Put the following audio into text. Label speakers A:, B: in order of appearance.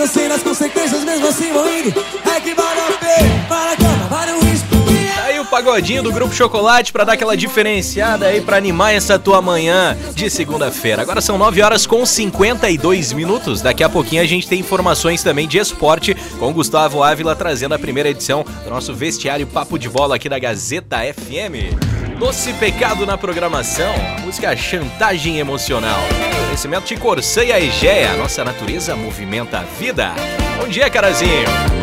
A: eu sei das consequências, mesmo assim vou indo. É que vale a pena, para a cama, vale o risco.
B: Aí o pagodinho do Grupo Chocolate pra dar aquela diferenciada aí, pra animar essa tua manhã de segunda-feira. Agora são 9h52. Daqui a pouquinho a gente tem informações também de esporte com Gustavo Ávila trazendo a primeira edição do nosso vestiário Papo de Bola aqui da Gazeta FM. Doce Pecado na programação, a música Chantagem Emocional. Conhecimento de Corsã e a Egea, nossa natureza movimenta a vida. Bom dia, Carazinho.